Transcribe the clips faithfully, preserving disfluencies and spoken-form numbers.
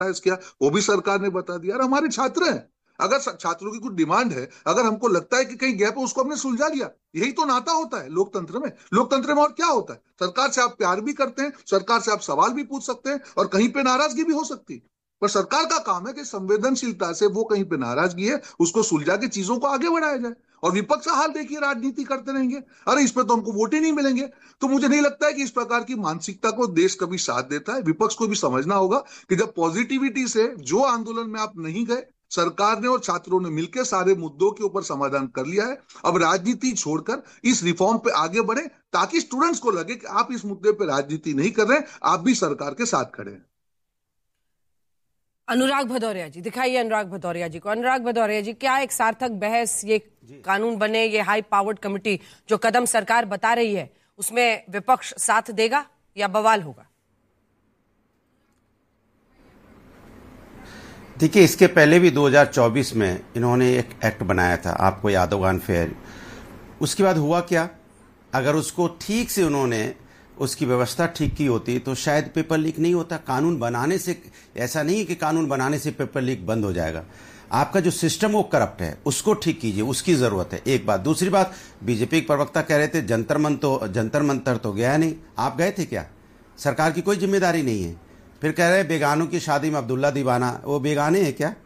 किया, वो भी सरकार ने बता दिया। और हमारे छात्र हैं, अगर छात्रों की कुछ डिमांड है, अगर हमको लगता है कि कहीं गैप है, उसको हमने सुलझा लिया। यही तो नाता होता है लोकतंत्र में। लोकतंत्र में और क्या होता है? सरकार से आप प्यार भी करते हैं, सरकार से आप सवाल भी पूछ सकते हैं, और कहीं पे नाराजगी भी हो सकती है, पर सरकार का काम है कि संवेदनशीलता से वो कहीं पे नाराजगी है उसको सुलझा के चीजों को आगे बढ़ाया जाए। और विपक्ष का हाल देखिए, राजनीति करते रहेंगे, अरे इस पे तो हमको वोट ही नहीं मिलेंगे। तो मुझे नहीं लगता है कि इस प्रकार की मानसिकता को देश कभी साथ देता है। विपक्ष को भी समझना होगा कि जब पॉजिटिविटी से जो आंदोलन में आप नहीं गए, सरकार ने और छात्रों ने मिलकर सारे मुद्दों के ऊपर समाधान कर लिया है। अब राजनीति छोड़कर इस रिफॉर्म पे आगे बढ़े, ताकि स्टूडेंट्स को लगे कि आप इस मुद्दे पे राजनीति नहीं कर रहे, आप भी सरकार के साथ खड़े हैं। अनुराग भदौरिया जी, दिखाइए अनुराग भदौरिया जी को। अनुराग भदौरिया जी, क्या एक सार्थक बहस, ये कानून बने, ये हाई पावर्ड कमेटी जो कदम सरकार बता रही है, उसमें विपक्ष साथ देगा या बवाल होगा? देखिए, इसके पहले भी दो हज़ार चौबीस में इन्होंने एक एक्ट बनाया था, आपको याद होगा, अनफेयर। उसके बाद हुआ क्या? अगर उसको ठीक से उन्होंने उसकी व्यवस्था ठीक की होती तो शायद पेपर लीक नहीं होता। कानून बनाने से ऐसा नहीं है कि कानून बनाने से पेपर लीक बंद हो जाएगा। आपका जो सिस्टम वो करप्ट है, उसको ठीक कीजिए, उसकी जरूरत है। एक बात। दूसरी बात, बीजेपी के प्रवक्ता कह रहे थे जंतर मंतर तो जंतर मंतर तो गया नहीं। आप गए थे क्या? सरकार की कोई जिम्मेदारी नहीं है। फिर कह रहे बेगानों की शादी में अब्दुल्ला दीवाना, वो बेगाने हैं क्या?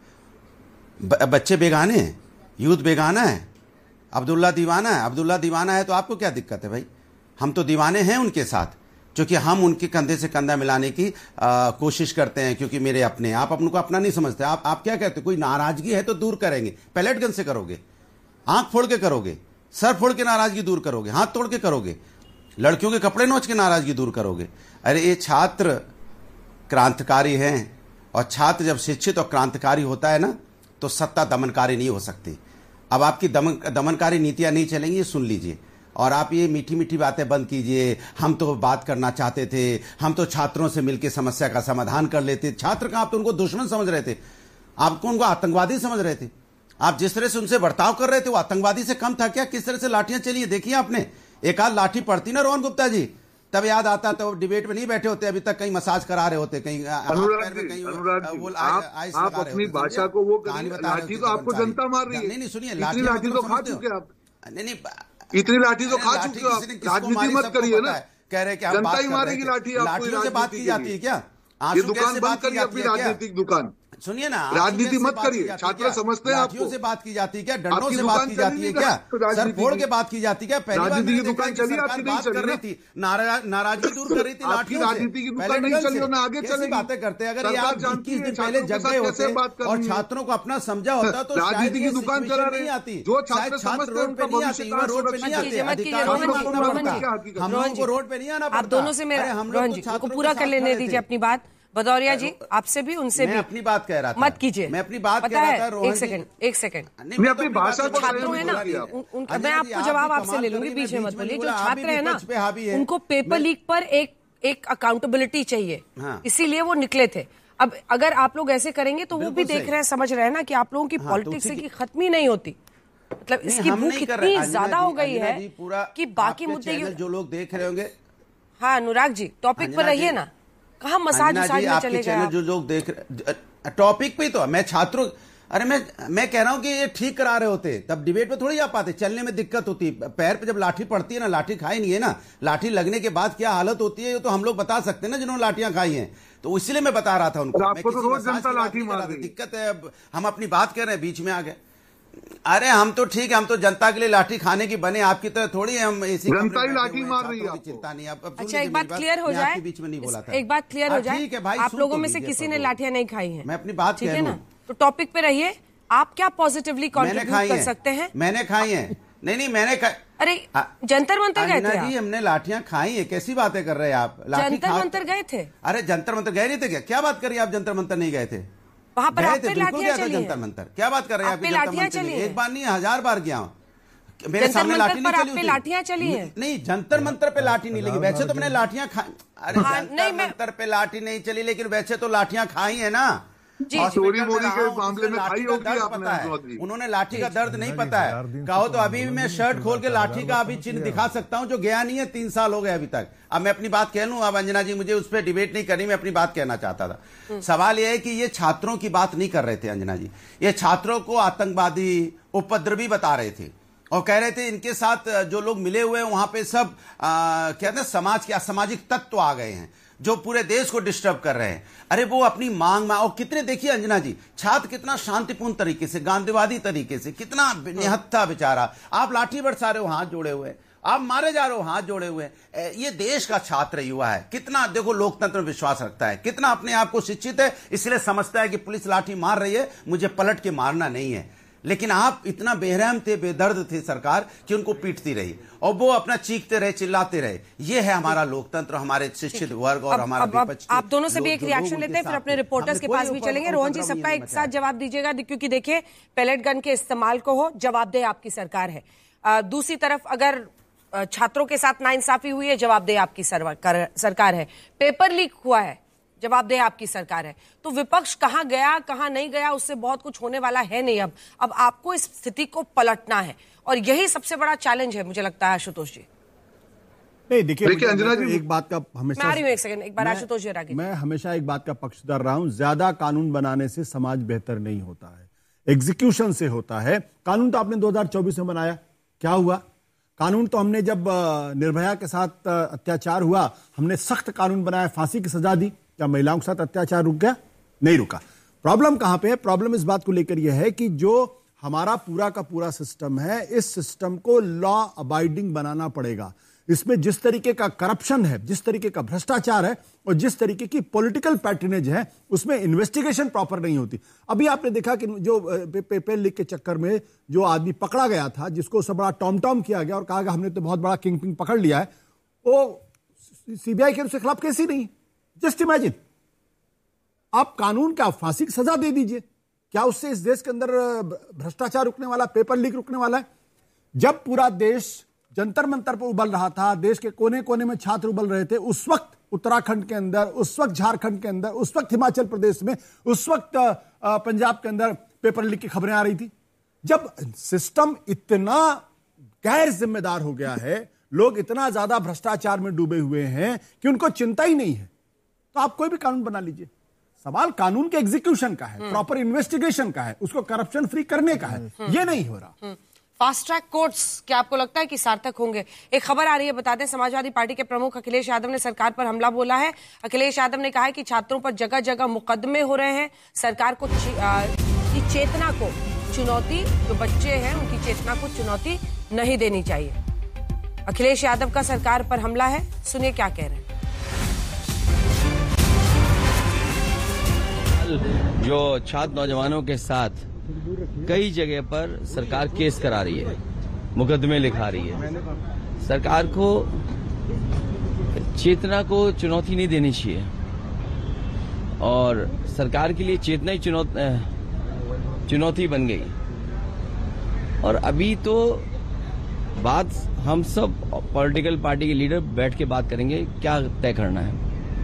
ब, बच्चे बेगाने हैं, यूथ बेगाना है, अब्दुल्ला दीवाना है। अब्दुल्ला दीवाना है तो आपको क्या दिक्कत है भाई? हम तो दीवाने हैं उनके साथ, क्योंकि हम उनके कंधे से कंधा मिलाने की आ, कोशिश करते हैं, क्योंकि मेरे अपने। आप अपने को अपना नहीं समझते। आप आप क्या कहते? कोई नाराजगी है तो दूर करेंगे, पैलेट गन से करोगे, आंख फोड़ के करोगे, सर फोड़ के नाराजगी दूर करोगे, हाथ तोड़ के करोगे, लड़कियों के कपड़े नोच के नाराजगी दूर करोगे? अरे ये छात्र क्रांतिकारी हैं, और छात्र जब शिक्षित और क्रांतिकारी होता है ना, तो सत्ता दमनकारी नहीं हो सकती। अब आपकी दमन दमनकारी नीतियां नहीं चलेंगी, ये सुन लीजिए। और आप ये मीठी मीठी बातें बंद कीजिए। हम तो बात करना चाहते थे, हम तो छात्रों से मिलकर समस्या का समाधान कर लेते। छात्र का आप तो उनको दुश्मन समझ रहे थे, आपको उनको आतंकवादी समझ रहे थे। आप जिस तरह से उनसे बर्ताव कर रहे थे वो आतंकवादी से कम था क्या? किस तरह से लाठियां चली देखिए आपने। एक आध लाठी पड़ती ना रोहन गुप्ता जी, तब याद आता, तो डिबेट में नहीं बैठे होते अभी तक, कहीं मसाज करा रहे होते, कहीं अनुराग जी, अनुराग जी, आप, आप अपनी भाषा को वो लाठी तो आपको जनता मार रही है। नहीं नहीं, सुनिए, लाठी तो खा चुके आप। नहीं नहीं, इतनी लाठी तो खा चुके हो आप। राजनीति मत करिए ना, कह रहे कि जनता ही मारेगी लाठी। लाठियों से बात की जाती है क्या? ये दुकान बंद करिए अपनी राजनीतिक दुकान। सुनिए ना, राजनीति मत करिए। छात्र समझते हैं आपको। से बात की जाती है क्या? डंडों से बात की जाती है क्या? सर फोड़ के बात की जाती है क्या? पहली राजनीति की दुकान चली, आपकी नहीं चल रही थी, नाराजगी दूर कर रही थी लाठियों से। राजनीति की दुकान नहीं चली, ना आगे चलेगी। बातें करते अगर ये आप इक्कीस दिन पहले जग गए होते और छात्रों को अपना समझा होता तो राजनीति की दुकान चला नहीं आती। जो छात्र छात्र रोड पे नहीं आते, रोड पे नहीं आते, अधिकारियों को मानना पड़ता, हम लोगों को रोड पे नहीं आना पड़ता। आप दोनों से मेरा, रोहन जी को पूरा कर लेने दीजिए अपनी बात। भदौरिया जी, आपसे भी उनसे भी अपनी बात कह रहा था, मत कीजिए। मैं अपनी बात कह रहा था। एक सेकंड एक सेकंड, मैं अपनी भाषा को छात्रों है ना, मैं आपको जवाब आपसे ले लूंगी, बीच में मत बोलिए। जो छात्र है ना, उनको पेपर लीक पर एक एक अकाउंटेबिलिटी चाहिए, इसीलिए वो निकले थे। अब अगर आप लोग ऐसे करेंगे तो वो भी देख रहे हैं, समझ रहे हैं ना कि आप लोगों की पॉलिटिक्स की खत्म ही नहीं होती। मतलब इसकी भूख इतनी ज्यादा हो गई है कि बाकी मुद्दे जो लोग देख रहे होंगे। हाँ अनुराग जी, टॉपिक पर रहिए ना, कहाँ मसाज उसाज में चले गए? जो लोग देख रहे टॉपिक पे, तो मैं छात्रों, अरे मैं मैं कह रहा हूं कि ये ठीक करा रहे होते तब डिबेट पे थोड़ी आ पाते। चलने में दिक्कत होती, पैर पे जब लाठी पड़ती है ना, लाठी खाई नहीं है ना, लाठी लगने के बाद क्या हालत होती है ये तो हम लोग बता सकते हैं ना, जिन्होंने लाठियां खाई हैं। तो इसलिए मैं बता रहा था उनको। आपको तो रोज जनता लाठी मार रही है। दिक्कत है, अब हम अपनी बात कर रहे हैं, बीच में आ गए। अरे हम तो ठीक है, हम तो जनता के लिए लाठी खाने की बने, आपकी तरह थोड़ी है। हम ऐसी जनता ही लाठी मार रही है, चिंता नहीं। अब अच्छा, एक बात क्लियर हो जाए, बीच में नहीं बोला था, एक बात क्लियर हो जाए, ठीक है भाई, आप लोगों में से किसी ने लाठियां नहीं खाई हैं, मैं अपनी बात ठीक है ना? तो टॉपिक पे रहिए। आप क्या पॉजिटिवली कंट्रीब्यूट कर सकते हैं? मैंने खाई है। नहीं नहीं, मैंने अरे जंतर मंतर गए थे जी, हमने लाठियां खाई है। कैसी बातें कर रहे हैं आप? जंतर मंतर गए थे? अरे जंतर मंतर गए नहीं थे क्या? क्या बात कर रही है आप? जंतर मंतर नहीं गए थे? वहां पर आप पे लाठियां चली हैं। जंतर मंतर क्या बात कर रहे हैं आप? लाठियां चली हैं? एक बार नहीं, हजार बार गया हूं। मेरे सामने लाठी नहीं चली, लाठियां चली हैं। नहीं, जंतर मंतर पे लाठी नहीं लगी, वैसे तो मैंने लाठियां खाई। अरे जंतर मंतर पे लाठी नहीं चली, लेकिन वैसे तो लाठियां खाई है ना। चोरी मोरी के मामले में भाई होगी आपने, उन्होंने लाठी का दर्द नहीं पता है। कहो तो अभी भी मैं शर्ट खोल के लाठी का अभी चिन्ह दिखा सकता हूं, जो गया नहीं है, तीन साल हो गए अभी तक। अब मैं अपनी बात कह लूं, अब अंजना जी मुझे उस पर डिबेट नहीं करनी, मैं अपनी बात कहना चाहता था। सवाल यह है कि ये छात्रों की बात नहीं कर रहे थे अंजना जी, ये छात्रों को आतंकवादी उपद्रवी बता रहे थे और कह रहे थे इनके साथ जो लोग मिले हुए हैं वहां पे सब कहते हैं समाज के असामाजिक तत्व आ गए हैं जो पूरे देश को डिस्टर्ब कर रहे हैं। अरे वो अपनी मांग में, और कितने देखिए अंजना जी, छात्र कितना शांतिपूर्ण तरीके से, गांधीवादी तरीके से, कितना निहत्था बेचारा, आप लाठी बरसा रहे हो हाथ जोड़े हुए, आप मारे जा रहे हो हाथ जोड़े हुए। ये देश का छात्र युवा है, कितना देखो लोकतंत्र में विश्वास रखता है, कितना अपने आप को शिक्षित है, इसलिए समझता है कि पुलिस लाठी मार रही है, मुझे पलट के मारना नहीं है। लेकिन आप इतना बेरहम थे, बेदर्द थे सरकार, कि उनको पीटती रही और वो अपना चीखते रहे, चिल्लाते रहे। ये है हमारा लोकतंत्र, हमारे शिक्षित वर्ग और हमारा विपक्ष। आप दोनों से भी एक रिएक्शन लेते हैं, फिर अपने रिपोर्टर्स के पास भी चलेंगे। रोहन जी, सबका एक साथ जवाब दीजिएगा, क्योंकि देखिए पैलेट गन के इस्तेमाल को हो, जवाबदेह आपकी सरकार है। दूसरी तरफ अगर छात्रों के साथ नाइंसाफी हुई है, जवाबदेह आपकी सरकार है। पेपर लीक हुआ है, जवाबदेह आपकी सरकार है। तो विपक्ष कहां गया कहां नहीं गया, उससे बहुत कुछ होने वाला है नहीं। अब अब आपको इस स्थिति को पलटना है और यही सबसे बड़ा चैलेंज है, मुझे लगता है आशुतोष जी। नहीं देखिए अंजना जी, एक बात का हमेशा, मैं आ रही हूं एक सेकंड, एक बार आशुतोष जी आगे। मैं हमेशा एक बात का पक्षधर रहा हूं, ज्यादा कानून बनाने से समाज बेहतर नहीं होता है, एग्जीक्यूशन से होता है। कानून तो आपने दो हज़ार चौबीस में बनाया, क्या हुआ? कानून तो हमने जब निर्भया के साथ अत्याचार हुआ, हमने सख्त कानून बनाया, फांसी की सजा दी। क्या महिलाओं के साथ अत्याचार रुक गया? नहीं रुका। प्रॉब्लम कहां पे है? प्रॉब्लम इस बात को लेकर यह है कि जो हमारा पूरा का पूरा सिस्टम है, इस सिस्टम को लॉ अबाइडिंग बनाना पड़ेगा। इसमें जिस तरीके का करप्शन है, जिस तरीके का भ्रष्टाचार है और जिस तरीके की पॉलिटिकल पैटर्नेज है, उसमें इन्वेस्टिगेशन प्रॉपर नहीं होती। अभी आपने देखा कि जो पेपर लीक के चक्कर में जो आदमी पकड़ा गया था, जिसको सब बड़ा टॉम टॉम किया गया और कहा कि हमने तो बहुत बड़ा किंग पिंग पकड़ लिया है, वो सीबीआई के उसके खिलाफ केस ही नहीं। जस्ट इमेजिन, आप कानून का फांसी की सजा दे दीजिए, क्या उससे इस देश के अंदर भ्रष्टाचार रुकने वाला, पेपर लीक रुकने वाला है? जब पूरा देश जंतर मंतर पर उबल रहा था, देश के कोने कोने में छात्र उबल रहे थे, उस वक्त उत्तराखंड के अंदर, उस वक्त झारखंड के अंदर, उस वक्त हिमाचल प्रदेश में, उस वक्त पंजाब के अंदर पेपर लीक की खबरें आ रही थी। जब सिस्टम इतना गैर जिम्मेदार हो गया है, लोग इतना ज्यादा भ्रष्टाचार में डूबे हुए हैं कि उनको चिंता ही नहीं है, तो आप कोई भी कानून बना लीजिए। सवाल कानून के एग्जीक्यूशन का है, प्रॉपर इन्वेस्टिगेशन का है, उसको करप्शन फ्री करने का है। ये नहीं हो रहा। फास्ट ट्रैक कोर्ट्स क्या आपको लगता है कि सार्थक होंगे? एक खबर आ रही है, बताते हैं, समाजवादी पार्टी के प्रमुख अखिलेश यादव ने सरकार पर हमला बोला है। अखिलेश यादव ने कहा है कि छात्रों पर जगह जगह मुकदमे हो रहे हैं, सरकार को की चेतना को चुनौती, जो बच्चे हैं उनकी चेतना को चुनौती नहीं देनी चाहिए। अखिलेश यादव का सरकार पर हमला है, सुनिए क्या कह रहे हैं। जो छात्र नौजवानों के साथ कई जगह पर सरकार केस करा रही है, मुकदमे लिखा रही है, सरकार को चेतना को चुनौती नहीं देनी चाहिए और सरकार के लिए चेतना ही चुनौती चुनौती बन गई। और अभी तो बात हम सब पॉलिटिकल पार्टी के लीडर बैठ के बात करेंगे क्या तय करना है।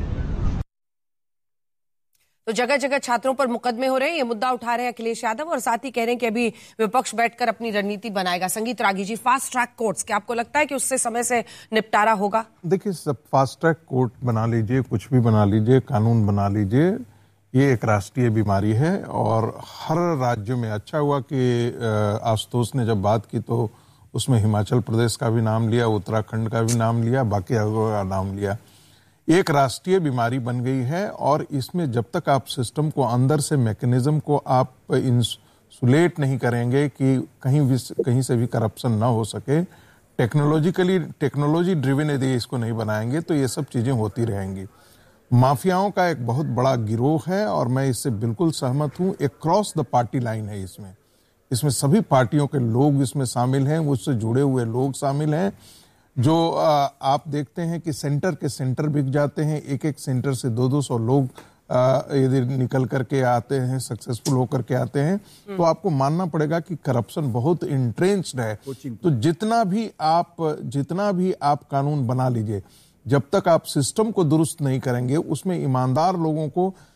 तो जगह जगह छात्रों पर मुकदमे हो रहे हैं, ये मुद्दा उठा रहे हैं अखिलेश यादव और साथ ही कह रहे हैं कि अभी विपक्ष बैठकर अपनी रणनीति बनाएगा। संगीत रागी जी, फास्ट ट्रैक कोर्ट्स, क्या आपको लगता है कि उससे समय से निपटारा होगा? देखिए, सब फास्ट ट्रैक कोर्ट बना लीजिए, कुछ भी बना लीजिए, कानून बना लीजिए, ये एक राष्ट्रीय बीमारी है और हर राज्य में। अच्छा हुआ कि आशुतोष ने जब बात की तो उसमें हिमाचल प्रदेश का भी नाम लिया, उत्तराखंड का भी नाम लिया, बाकी का नाम लिया। एक राष्ट्रीय बीमारी बन गई है और इसमें जब तक आप सिस्टम को अंदर से मैकेनिज्म को आप इंसुलेट नहीं करेंगे कि कहीं भी कहीं से भी करप्शन ना हो सके, टेक्नोलॉजिकली टेक्नोलॉजी ड्रिवन यदि इसको नहीं बनाएंगे तो ये सब चीजें होती रहेंगी। माफियाओं का एक बहुत बड़ा गिरोह है और मैं इससे बिल्कुल सहमत हूं। एक क्रॉस द पार्टी लाइन है इसमें इसमें सभी पार्टियों के लोग इसमें शामिल हैं, उससे जुड़े हुए लोग शामिल हैं। जो आ, आप देखते हैं कि सेंटर के सेंटर बिक जाते हैं, एक एक सेंटर से दो दो सौ लोग यदि निकल करके आते हैं, सक्सेसफुल होकर के आते हैं, तो आपको मानना पड़ेगा कि करप्शन बहुत इंट्रेंच्ड है। तो जितना भी आप जितना भी आप कानून बना लीजिए, जब तक आप सिस्टम को दुरुस्त नहीं करेंगे, उसमें ईमानदार लोगों को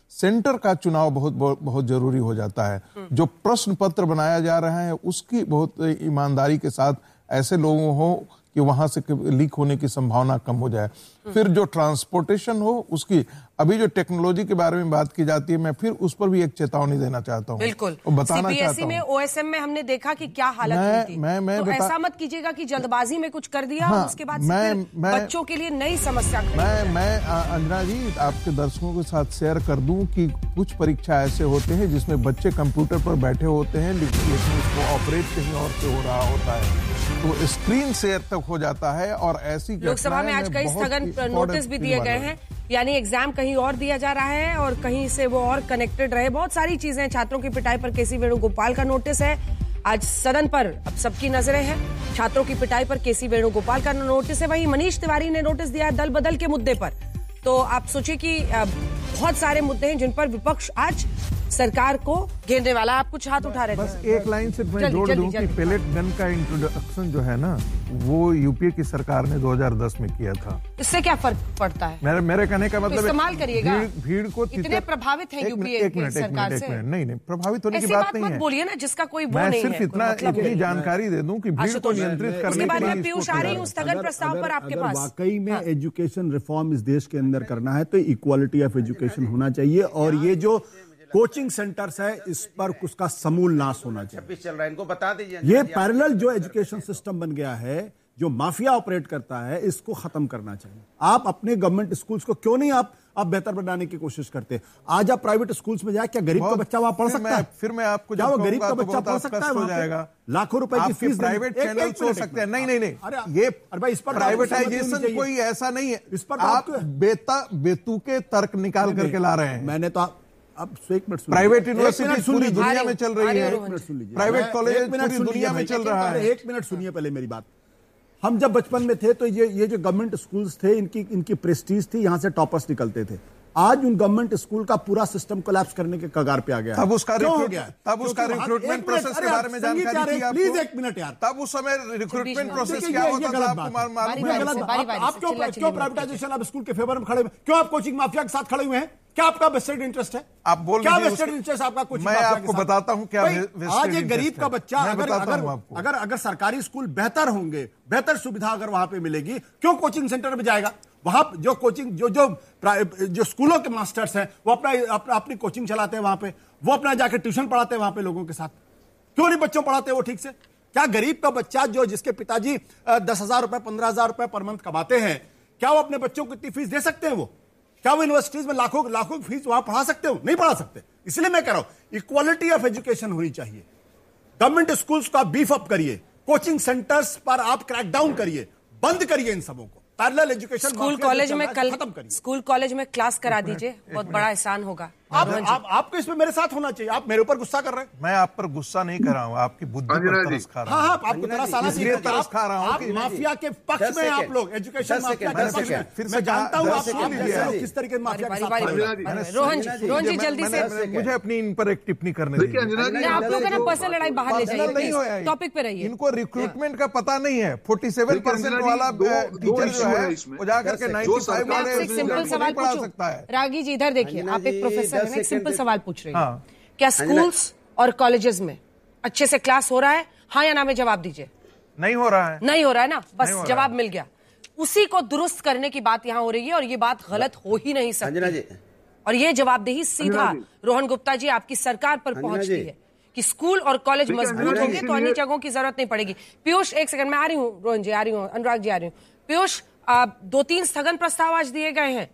सेंटर का चुनाव बहुत बहुत, बहुत जरूरी हो जाता है। जो प्रश्न पत्र बनाया जा रहा है उसकी बहुत ईमानदारी के साथ ऐसे लोगों हो कि वहां से लीक होने की संभावना कम हो जाए। फिर जो ट्रांसपोर्टेशन हो उसकी, अभी जो टेक्नोलॉजी के बारे में बात की जाती है, मैं फिर उस पर भी एक चेतावनी देना चाहता हूँ, बिल्कुल बताना चाहता हूँ। में ओएसएम में हमने देखा कि क्या हालत मैं, हुई थी। मैं, मैं तो बता... ऐसा मत कीजिएगा कि जल्दबाजी में कुछ कर दिया, हाँ, और उसके बाद मैं, मैं, बच्चों के लिए नई समस्या। मैं मैं अंजना जी आपके दर्शकों के साथ शेयर कर दूं कि कुछ परीक्षा ऐसे होते हैं जिसमें बच्चे कंप्यूटर पर बैठे होते हैं लेकिन उसको ऑपरेट कहीं और से हो रहा होता है, तो स्क्रीन शेयर तक हो जाता है। और ऐसी लोकसभा में आज कई स्थगन नोटिस भी दिए गए हैं, यानी एग्जाम कहीं और दिया जा रहा है और कहीं से वो और कनेक्टेड रहे। बहुत सारी चीजें, छात्रों की पिटाई पर केसी वेणुगोपाल का नोटिस है। आज सदन पर अब सबकी नजरें हैं, छात्रों की पिटाई पर केसी वेणुगोपाल का नोटिस है। वहीं मनीष तिवारी ने नोटिस दिया है दल बदल के मुद्दे पर। तो आप सोचिए कि बहुत सारे मुद्दे हैं जिन पर विपक्ष आज सरकार को घेरने वाला। आप कुछ हाथ उठा रहे थे, बस एक लाइन से मैं जोड़ दूं कि पेलेट गन का इंट्रोडक्शन जो है ना, वो यूपीए की सरकार ने दो हज़ार दस में किया था। इससे क्या फर्क पड़ता है? मेरे मेरे कहने का मतलब, इस्तेमाल करिएगा। भीड़, भीड़ को इतने प्रभावित है यूपीए की सरकार से। नहीं नहीं प्रभावित होने की बात नहीं है, बोलिए ना जिसका कोई वो मैं नहीं सिर्फ है। इतना इतनी जानकारी दे दूं कि भीड़ को नियंत्रित करने के लिए। पीयूष आ रही हूं स्थगन प्रस्ताव पर आपके पास। वाकई में एजुकेशन रिफॉर्म इस देश के अंदर करना है तो इक्वालिटी ऑफ एजुकेशन होना चाहिए, और ये जो कोचिंग सेंटर्स है इस पर उसका समूल नाश होना चाहिए। चल रहा है, इनको बता दीजिए। ये पैरेलल जो एजुकेशन सिस्टम बन गया है, जो माफिया ऑपरेट करता है, इसको खत्म करना चाहिए। आप अपने गवर्नमेंट स्कूल्स को क्यों नहीं आप आप बेहतर बनाने की कोशिश करते? आज आप प्राइवेट स्कूल्स में जाए, क्या गरीब का बच्चा वहां पढ़ सकता है? फिर मैं आपको क्या वो गरीब का बच्चा पढ़ सकता है? हो जाएगा लाखों रुपए की फीस, प्राइवेट चैनल हो सकते हैं। नहीं नहीं नहीं ये अरे भाई, इस पर प्राइवेटाइजेशन कोई ऐसा नहीं है, इस पर आप बेता बेतुके तर्क निकाल करके ला रहे हैं। मैंने तो अब एक मिनट, प्राइवेट यूनिवर्सिटी पूरी दुनिया में चल रही है, प्राइवेट प्राइवेट कॉलेज पूरी दुनिया में चल रहा है। एक मिनट सुनिए पहले मेरी बात। हम जब बचपन में थे तो ये ये जो गवर्नमेंट स्कूल्स थे, इनकी इनकी प्रेस्टीज थी, यहां से टॉपर्स निकलते थे। आज उन गवर्नमेंट स्कूल का पूरा सिस्टम कोलैप्स करने के कगार पे आ गया। तब उसका तब उसका रिक्रूटमेंट प्रोसेस के बारे में जानकारी थी आपको? प्लीज एक मिनट यार, तब उस समय रिक्रूटमेंट प्रोसेस क्या होता था आपको मालूम है? आप क्यों क्यों प्राइवेटाइजेशन आप स्कूल के फेवर में खड़े हुए? क्यों आप कोचिंग माफिया के साथ खड़े हुए हैं? क्या आपका वेस्टेड इंटरेस्ट है? आप बोल क्या वेस्टेड इंटरेस्ट आपका? कुछ मैं आपको बताता हूं क्या आज एक गरीब का बच्चा, अगर अगर अगर अगर सरकारी स्कूल बेहतर होंगे, बेहतर सुविधा अगर वहां पे मिलेगी, क्यों कोचिंग सेंटर में जाएगा? वहां जो कोचिंग जो जो जो स्कूलों के मास्टर्स हैं वो अपना अपना अपनी कोचिंग चलाते हैं वहां पे, वो अपना जाकर ट्यूशन पढ़ाते हैं वहां पे लोगों के साथ। क्यों नहीं बच्चों पढ़ाते वो ठीक से? क्या गरीब का बच्चा जो जिसके पिताजी दस हजार रुपए पंद्रह हजार रुपए पर मंथ कमाते हैं, क्या वो अपने बच्चों को इतनी फीस दे सकते हैं? वो क्या वो यूनिवर्सिटीज में लाखों लाखों फीस वहां पढ़ा सकते हो? नहीं पढ़ा सकते। इसलिए मैं कह रहा हूं इक्वालिटी ऑफ एजुकेशन होनी चाहिए। गवर्नमेंट स्कूल्स का बीफ अप करिए, कोचिंग सेंटर्स पर आप क्रैकडाउन करिए, बंद करिए इन सबों को। पैरेलल एजुकेशन स्कूल कॉलेज में कल स्कूल कॉलेज में क्लास करा दीजिए, बहुत बड़ा एहसान होगा। आप, आप आपको इसमें मेरे साथ होना चाहिए। आप मेरे ऊपर गुस्सा कर रहे हैं। मैं आप पर गुस्सा नहीं कर रहा हूं, आपकी बुद्धि पर तरस खा रहा हूं। हाँ हाँ, आपको तरस आना चाहिए, तरस खा रहा हूं। आप माफिया के पक्ष में, आप लोग एजुकेशन माफिया के पक्ष में। फिर मैं जानता हूं आप किस तरीके माफिया के साथ। रोहन जी रोहन जी जल्दी से मुझे अपनी इन पर एक टिप्पणी करने दीजिए। आप लोग ना पर्सनल लड़ाई बाहर ले जाइए, टॉपिक पे रहिए। इनको रिक्रूटमेंट का पता नहीं है। फोर्टी सेवन परसेंट वाला टीचर जो है वो जाकर के नाइन्टी फाइव वाले सिंपल सवाल पढ़ा सकता है। रागी जी इधर देखिए, आप एक प्रोफेसर हैं, एक सिंपल सवाल पूछ रही हैं। क्या स्कूल्स और कॉलेजेस में अच्छे से क्लास हो रहा है? हाँ या ना में जवाब दीजिए। नहीं हो रहा है। नहीं हो रहा है ना, बस जवाब मिल गया। उसी को दुरुस्त करने की बात यहां हो रही है और ये बात गलत हो ही नहीं सकती। और ये जवाबदेही सीधा रोहन गुप्ता जी आपकी सरकार पर पहुंचती है कि स्कूल और कॉलेज मजबूत होंगे तो अन्य जगहों की जरूरत नहीं पड़ेगी। पीयूष एक सेकंड में आ रही हूँ, रोहन जी आ रही हूँ, अनुराग जी आ रही हूँ। पीयूष, दो तीन स्थगन प्रस्ताव आज दिए गए हैं।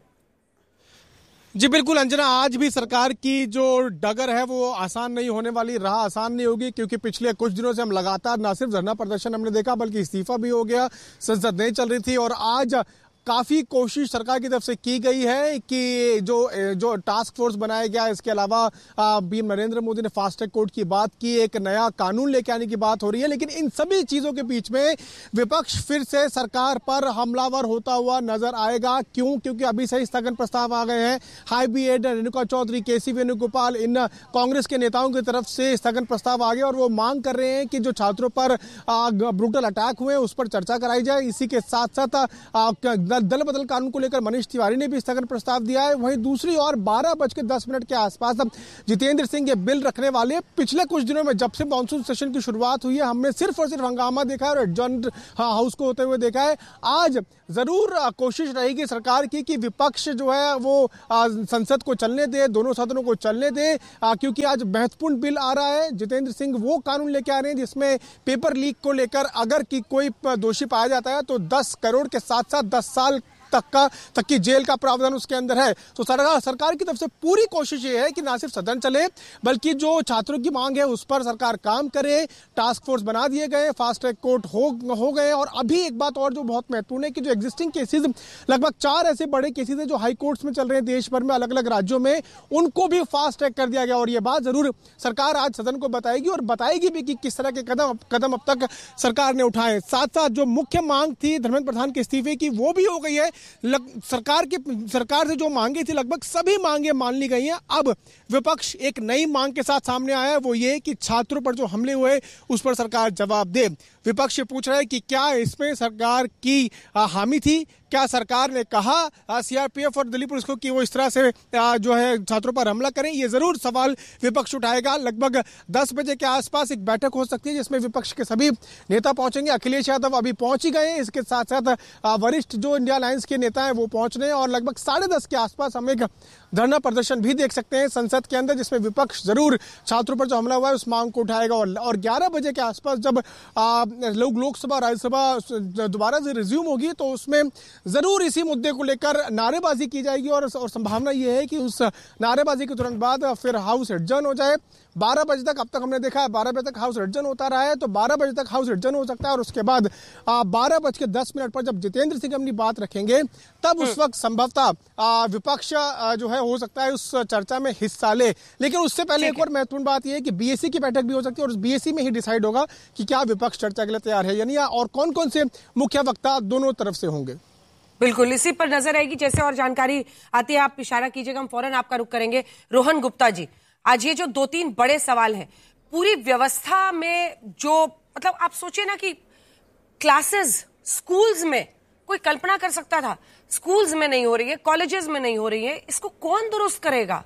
जी बिल्कुल अंजना, आज भी सरकार की जो डगर है वो आसान नहीं होने वाली, राह आसान नहीं होगी, क्योंकि पिछले कुछ दिनों से हम लगातार न सिर्फ धरना प्रदर्शन हमने देखा बल्कि इस्तीफा भी हो गया, संसद नहीं चल रही थी। और आज काफ़ी कोशिश सरकार की तरफ से की गई है कि जो जो टास्क फोर्स बनाया गया, इसके अलावा पीएम नरेंद्र मोदी ने फास्ट ट्रैक कोर्ट की बात की, एक नया कानून लेके आने की बात हो रही है। लेकिन इन सभी चीज़ों के बीच में विपक्ष फिर से सरकार पर हमलावर होता हुआ नजर आएगा। क्यों? क्योंकि अभी से स्थगन प्रस्ताव आ गए हैं। High B Ed Renuka Chaudhary, केसी वेणुगोपाल, इन कांग्रेस के नेताओं की तरफ से स्थगन प्रस्ताव आ गया और वो मांग कर रहे हैं कि जो छात्रों पर ब्रूटल अटैक हुए उस पर चर्चा कराई जाए। इसी के साथ साथ दल बदल कानून को लेकर मनीष तिवारी ने भी स्थगन प्रस्ताव दिया है। वहीं दूसरी ओर बारह बज के दस मिनट के आसपास अब जितेंद्र सिंह ये बिल रखने वाले। पिछले कुछ दिनों में जब से मानसून सेशन की शुरुआत हुई है, हमने सिर्फ और सिर्फ हंगामा देखा है और एडजॉर्न हाउस को होते हुए देखा है। आज जरूर कोशिश रहेगी सरकार की कि विपक्ष जो है वो संसद को चलने दे, दोनों सदनों को चलने दे, क्योंकि आज महत्वपूर्ण बिल आ रहा है। जितेंद्र सिंह वो कानून लेके आ रहे हैं जिसमें पेपर लीक को लेकर अगर कि कोई दोषी पाया जाता है तो दस करोड़ के साथ साथ दस साल तक का तक की जेल का प्रावधान उसके अंदर है। तो सरकार सरकार की तरफ से पूरी कोशिश ये है कि ना सिर्फ सदन चले बल्कि जो छात्रों की मांग है उस पर सरकार काम करे। टास्क फोर्स बना दिए गए, फास्ट ट्रैक कोर्ट हो हो गए। और अभी एक बात और जो बहुत महत्वपूर्ण है कि जो एग्जिस्टिंग केसेस, लगभग चार ऐसे बड़े केसेस हैं जो हाई कोर्ट्स में चल रहे हैं देश भर में, अलग अलग राज्यों में, उनको भी फास्ट ट्रैक कर दिया गया। और ये बात जरूर सरकार आज सदन को बताएगी और बताएगी भी कि किस तरह के कदम कदम अब तक सरकार ने उठाए। साथ साथ जो मुख्य मांग थी धर्मेंद्र प्रधान के इस्तीफे की, वो भी हो गई है। लग, सरकार की सरकार से जो मांगे थी लगभग सभी मांगे मान ली गई हैं। अब विपक्ष एक नई मांग के साथ सामने आया है, वो ये कि छात्रों पर जो हमले हुए उस पर सरकार जवाब दे। विपक्ष पूछ रहा है कि क्या इसमें सरकार की हामी थी, क्या सरकार ने कहा सीआरपीएफ और दिल्ली पुलिस को कि वो इस तरह से जो है छात्रों पर हमला करें। ये जरूर सवाल विपक्ष उठाएगा। लगभग दस बजे के आसपास एक बैठक हो सकती है जिसमें विपक्ष के सभी नेता पहुंचेंगे। अखिलेश यादव अभी पहुंच ही गए हैं, इसके साथ साथ वरिष्ठ जो इंडिया अलायंस के नेता हैं वो पहुंच रहे हैं। और लगभग साढ़े दस के आसपास हम एक धरना प्रदर्शन भी देख सकते हैं संसद के अंदर, जिसमें विपक्ष जरूर छात्रों पर जो हमला हुआ है उस मांग को उठाएगा। और ग्यारह बजे के आसपास जब लोग लोकसभा राज्यसभा दोबारा से रिज्यूम होगी तो उसमें जरूर इसी मुद्दे को लेकर नारेबाजी की जाएगी। और, और संभावना यह है कि उस नारेबाजी के तुरंत बाद फिर हाउस एडजर्न हो जाए। बारह बजे तक अब तक हमने देखा है बारह बजे तक हाउस एडजर्न होता रहा है, तो बारह बजे तक हाउस एडजर्न हो सकता है। और उसके बाद बारह बज के दस मिनट पर जब जितेंद्र सिंह अपनी बात रखेंगे तब उस वक्त संभवतः विपक्ष जो है हो सकता है उस चर्चा में हिस्सा ले। लेकिन उससे पहले एक और महत्वपूर्ण बात यह है कि बीएससी की बैठक भी हो सकती है और उस बीएससी में ही डिसाइड होगा कि क्या विपक्ष चर्चा के लिए तैयार है यानी, और कौन कौन से मुख्य वक्ता दोनों तरफ से होंगे। बिल्कुल, इसी पर नजर रहेगी। जैसे और जानकारी आती है आप इशारा कीजिएगा, हम फौरन आपका रुख करेंगे। रोहन गुप्ता जी, आज ये जो दो तीन बड़े सवाल हैं पूरी व्यवस्था में, जो मतलब आप सोचिए ना कि क्लासेस स्कूल्स में कोई कल्पना कर सकता था, स्कूल्स में नहीं हो रही है, कॉलेजेस में नहीं हो रही है, इसको कौन दुरुस्त करेगा?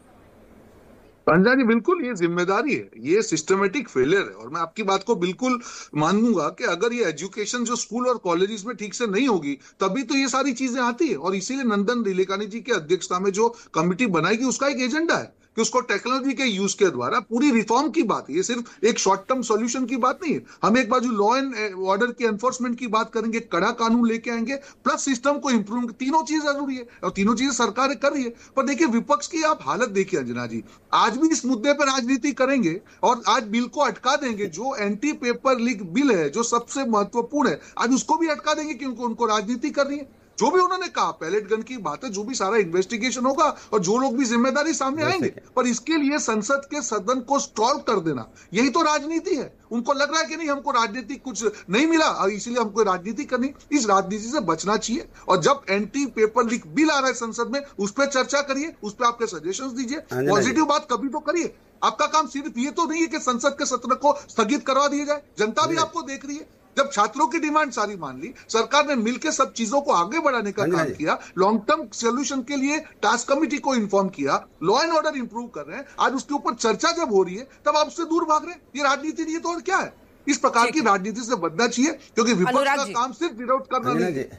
पंजा जी बिल्कुल ये जिम्मेदारी है, ये सिस्टमेटिक फेलियर है। और मैं आपकी बात को बिल्कुल मानूंगा कि अगर ये एजुकेशन जो स्कूल और कॉलेजेस में ठीक से नहीं होगी तभी तो ये सारी चीजें आती है। और इसीलिए नंदन नीलेकानी जी की अध्यक्षता में जो कमिटी बनाएगी उसका एक एजेंडा है कि उसको टेक्नोलॉजी के यूज के द्वारा पूरी रिफॉर्म की बात है। ये सिर्फ एक शॉर्ट टर्म सॉल्यूशन की बात नहीं है। हम एक बाजू लॉ एंड ऑर्डर की एनफोर्समेंट की बात करेंगे, कड़ा कानून लेके आएंगे, प्लस सिस्टम को इंप्रूव, तीनों चीज जरूरी है और तीनों चीजें सरकार कर रही है। पर देखिए विपक्ष की आप हालत देखिए अंजना जी, आज भी इस मुद्दे पर राजनीति करेंगे और आज बिल को अटका देंगे। जो एंटी पेपर लीक बिल है जो सबसे महत्वपूर्ण है, आज उसको भी अटका देंगे क्योंकि उनको राजनीति करनी है। जो भी उन्होंने कहा पैलेट गन की बात है, जो भी सारा इन्वेस्टिगेशन होगा और जो लोग भी जिम्मेदारी सामने आएंगे, पर इसके लिए संसद के सदन को स्टॉल कर देना, यही तो राजनीति है। उनको लग रहा है कि नहीं हमको राजनीति कुछ नहीं मिला और इसीलिए हमको राजनीति करनी, इस राजनीति से बचना चाहिए। और जब एंटी पेपर लीक बिल आ रहा है संसद में, उस पर चर्चा करिए, उस पर आपके सजेशंस दीजिए, पॉजिटिव बात कभी तो करिए। आपका काम सिर्फ ये तो नहीं है कि संसद के सत्र को स्थगित करवा दिया जाए, जनता भी आपको देख रही है। जब छात्रों की डिमांड सारी मान ली, सरकार ने मिलकर सब चीजों को आगे बढ़ाने का काम किया, लॉन्ग टर्म सॉल्यूशन के लिए टास्क कमिटी को इन्फॉर्म किया, लॉ एंड ऑर्डर इंप्रूव कर रहे हैं, आज उसके ऊपर चर्चा जब हो रही है तब आप उससे दूर भाग रहे हैं। ये राजनीति नहीं है तो और क्या है? इस प्रकार की राजनीति से बचना चाहिए क्योंकि विपक्ष का काम सिर्फ विरोध करना नहीं है।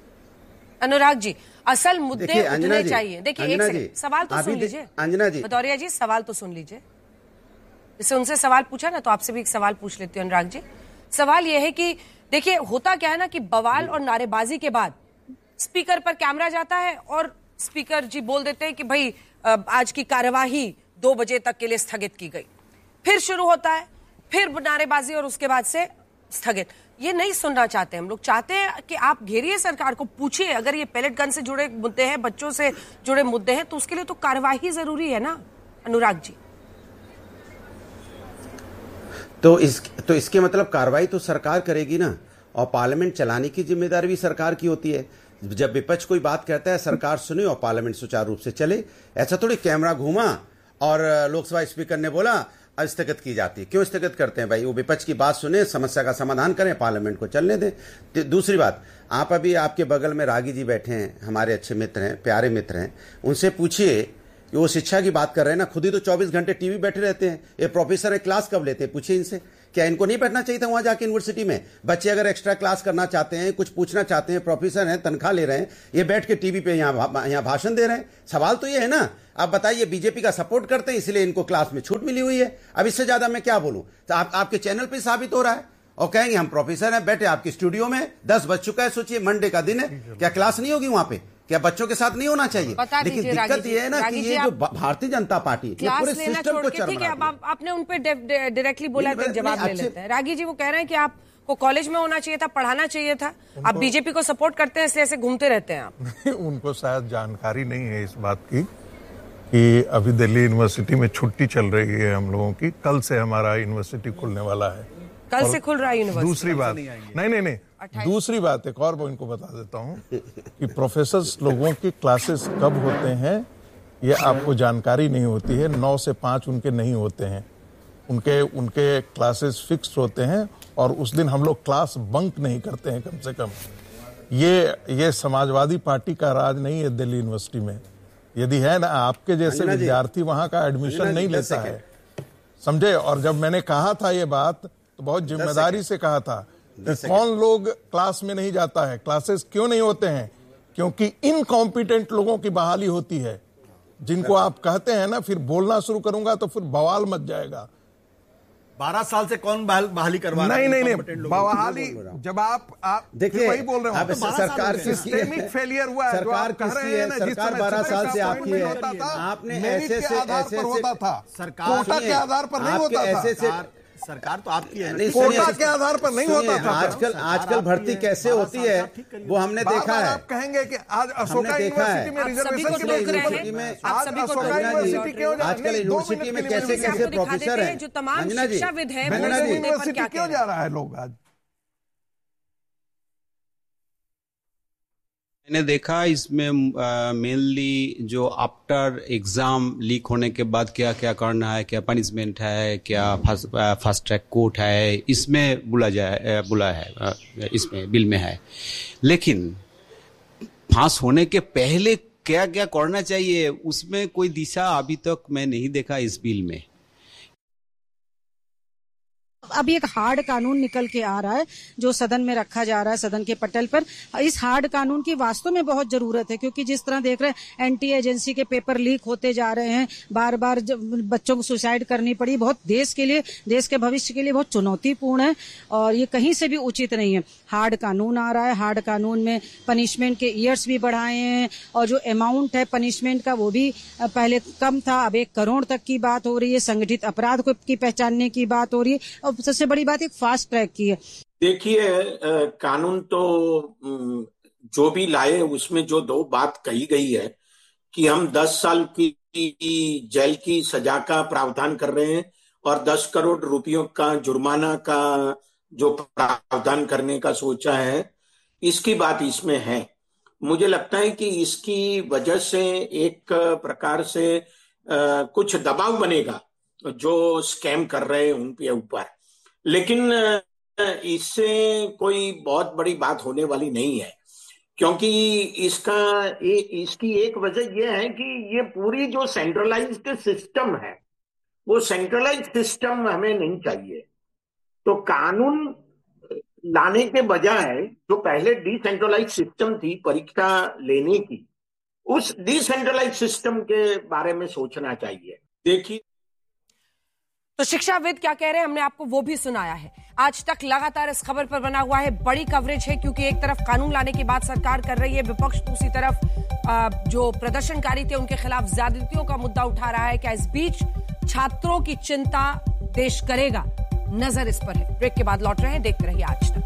अनुराग जी, असल मुद्दे उठने चाहिए। देखिए एक सेकंड, सवाल तो सुन लीजिए अंजना जी, भदौरिया जी सवाल तो सुन लीजिए। जैसे उनसे सवाल पूछा ना, तो आपसे भी एक सवाल पूछ लेती हूँ अनुराग जी। सवाल यह है कि देखिए होता क्या है ना कि बवाल और नारेबाजी के बाद स्पीकर पर कैमरा जाता है और स्पीकर जी बोल देते हैं कि भाई आज की कार्यवाही दो बजे तक के लिए स्थगित की गई। फिर शुरू होता है, फिर नारेबाजी और उसके बाद से स्थगित। ये नहीं सुनना चाहते हम लोग। चाहते हैं कि आप घेरिए सरकार को, पूछिए अगर ये पैलेट गन से जुड़े मुद्दे हैं, बच्चों से जुड़े मुद्दे हैं, तो उसके लिए तो कार्यवाही जरूरी है ना अनुराग जी। तो इस तो इसके मतलब कार्रवाई तो सरकार करेगी ना, और पार्लियामेंट चलाने की जिम्मेदारी भी सरकार की होती है। जब विपक्ष कोई बात कहता है सरकार सुने और पार्लियामेंट सुचारू रूप से चले। ऐसा थोड़ी कैमरा घूमा और लोकसभा स्पीकर ने बोला स्थगित की जाती है। क्यों स्थगित करते हैं भाई? वो विपक्ष की बात सुने, समस्या का समाधान करें, पार्लियामेंट को चलने दें। दूसरी बात, आप अभी आपके बगल में रागी जी बैठे हैं, हमारे अच्छे मित्र हैं, प्यारे मित्र हैं, उनसे पूछिए कि वो शिक्षा की बात कर रहे हैं ना, खुद ही तो चौबीस घंटे टीवी बैठे रहते हैं। ये प्रोफेसर है, क्लास कब लेते हैं? पूछिए इनसे, क्या इनको नहीं बैठना चाहिए था वहां जाके यूनिवर्सिटी में? बच्चे अगर एक्स्ट्रा क्लास करना चाहते हैं, कुछ पूछना चाहते हैं, प्रोफेसर हैं, तनख्वाह ले रहे हैं, ये बैठ के टीवी पे यहाँ यहाँ भाषण दे रहे हैं। सवाल तो ये है ना, आप बताइए, बीजेपी का सपोर्ट करते हैं इसलिए इनको क्लास में छूट मिली हुई है। अब इससे ज्यादा मैं क्या बोलूं? तो आप, आपके चैनल पे साबित हो रहा है और कहेंगे हम प्रोफेसर हैं, बैठे आपके स्टूडियो में, दस बज चुका है, सोचिए मंडे का दिन है, क्या क्लास नहीं होगी वहां पे? क्या बच्चों के साथ नहीं होना चाहिए? लेकिन दिक्कत ये है ना कि ये जो भारतीय जनता पार्टी पूरे सिस्टम को चरमरा दिया। अब आपने उन पे डायरेक्टली बोला है, जवाब ले लेते हैं। रागी जी वो कह रहे हैं कि आपको कॉलेज में होना चाहिए था, पढ़ाना चाहिए था, आप बीजेपी को सपोर्ट करते हैं इसलिए ऐसे घूमते रहते हैं आप। उनको शायद जानकारी नहीं है इस बात की कि अभी दिल्ली यूनिवर्सिटी में छुट्टी चल रही है हम लोगों की। कल से हमारा यूनिवर्सिटी खुलने वाला है। कल से खुल रहा है यूनिवर्सिटी। दूसरी बात नहीं नहीं नहीं, नहीं। दूसरी बात एक और मैं इनको बता देता हूँ कि प्रोफेसर्स लोगों की क्लासेस कब होते हैं ये आपको जानकारी नहीं होती है। नौ से पाँच उनके नहीं होते हैं, उनके उनके क्लासेस फिक्स होते हैं और उस दिन हम लोग क्लास बंक नहीं करते हैं कम से कम। ये ये समाजवादी पार्टी का राज नहीं है दिल्ली यूनिवर्सिटी में। यदि है ना, आपके जैसे विद्यार्थी वहां का एडमिशन नहीं लेता है, समझे? और जब मैंने कहा था ये बात तो बहुत जिम्मेदारी से कहा था कि कौन लोग क्लास में नहीं जाता है, क्लासेस क्यों नहीं होते हैं? क्योंकि इनकॉम्पिटेंट लोगों की बहाली होती है, जिनको आप कहते हैं ना, फिर बोलना शुरू करूंगा तो फिर बवाल मच जाएगा। बारह साल से कौन बहाली करवा रहा है? नहीं नहीं नहीं, बहाली जब आप आप देखिए वही बोल रहे हो, सरकार सिस्टेमिक फेलियर हुआ है। सरकार किसकी है? सरकार बारह साल से आपकी है। आपने ऐसे से ऐसे होता था, कोटा के आधार पर नहीं होता था। ऐसे सरकार तो आपकी है, कोटा के आधार पर नहीं होता था। आजकल आजकल भर्ती कैसे होती है वो हमने देखा है। आप कहेंगे कि आज अशोका यूनिवर्सिटी में रिजर्वेशन की यूनिवर्सिटी में आज अशोका यूनिवर्सिटी क्यों आजकल यूनिवर्सिटी में कैसे कैसे प्रोफेसर है, जो तमाम शिक्षाविद है, यूनिवर्सिटी क्यों जा रहा है लोग आज? मैंने देखा इसमें मेनली जो आफ्टर एग्जाम लीक होने के बाद क्या क्या करना है, क्या पनिशमेंट है, क्या फास्ट ट्रैक कोर्ट है, इसमें बुला जाए बुला है, इसमें बिल में है। लेकिन फांस होने के पहले क्या क्या करना चाहिए उसमें कोई दिशा अभी तक मैं नहीं देखा इस बिल में। अभी एक हार्ड कानून निकल के आ रहा है जो सदन में रखा जा रहा है, सदन के पटल पर। इस हार्ड कानून की वास्तव में बहुत जरूरत है, क्योंकि जिस तरह देख रहे हैं एनटी एजेंसी के पेपर लीक होते जा रहे हैं, बार बार बच्चों को सुसाइड करनी पड़ी, बहुत देश के लिए, देश के भविष्य के लिए बहुत चुनौतीपूर्ण है और ये कहीं से भी उचित नहीं है। हार्ड कानून आ रहा है, हार्ड कानून में पनिशमेंट के ईयर्स भी बढ़ाए हैं और जो अमाउंट है पनिशमेंट का वो भी पहले कम था, अब एक करोड़ तक की बात हो रही है। संगठित अपराध को की पहचानने की बात हो रही है और सबसे बड़ी बात एक फास्ट ट्रैक की है। देखिए, कानून तो जो भी लाए उसमें जो दो बात कही गई है कि हम दस साल की जेल की सजा का प्रावधान कर रहे हैं और दस करोड़ रुपयों का जुर्माना का जो प्रावधान करने का सोचा है, इसकी बात इसमें है। मुझे लगता है कि इसकी वजह से एक प्रकार से आ, कुछ दबाव बनेगा जो स्कैम कर रहे हैं उनके ऊपर, लेकिन इससे कोई बहुत बड़ी बात होने वाली नहीं है, क्योंकि इसका ए, इसकी एक वजह यह है कि ये पूरी जो सेंट्रलाइज्ड सिस्टम है वो सेंट्रलाइज्ड सिस्टम हमें नहीं चाहिए। तो कानून लाने के बजाय जो पहले डिसेंट्रलाइज्ड सिस्टम थी परीक्षा लेने की, उस डिसेंट्रलाइज्ड सिस्टम के बारे में सोचना चाहिए। देखिए, तो शिक्षाविद क्या कह रहे हैं हमने आपको वो भी सुनाया है। आज तक लगातार इस खबर पर बना हुआ है, बड़ी कवरेज है, क्योंकि एक तरफ कानून लाने की बात सरकार कर रही है, विपक्ष दूसरी तरफ जो प्रदर्शनकारी थे उनके खिलाफ ज्यादतियों का मुद्दा उठा रहा है। क्या इस बीच छात्रों की चिंता देश करेगा? नजर इस पर है। ब्रेक के बाद लौट रहे हैं, देखते रहिए आज तक।